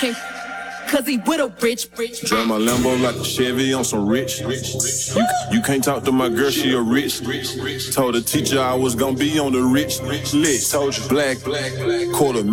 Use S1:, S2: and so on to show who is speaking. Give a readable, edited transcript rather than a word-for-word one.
S1: can't. Cause he with a rich.
S2: Drive my Lambo like a Chevy on some rich. You can't talk to my girl, she a rich. Told the teacher I was gonna be on the rich list. Told you black, quarter